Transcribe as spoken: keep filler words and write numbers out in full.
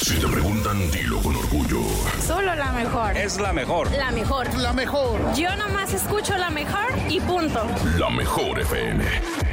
Si te preguntan, dilo con orgullo. Solo la mejor. Es la mejor. La mejor. La mejor. Yo nomás escucho la mejor y punto. La mejor F M.